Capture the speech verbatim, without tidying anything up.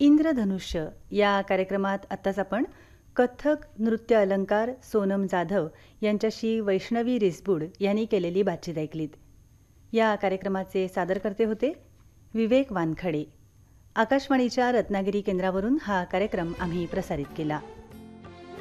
इंद्रधनुष्य या कार्यक्रमात आत्ताच आपण कथ्थक नृत्य अलंकार सोनम जाधव यांच्याशी वैष्णवी रिसबूड यांनी केलेली बातचीत ऐकलीत. या कार्यक्रमाचे सादरकर्ते होते विवेक वानखडे. आकाशवाणीच्या रत्नागिरी केंद्रावरून हा कार्यक्रम आम्ही प्रसारित केला.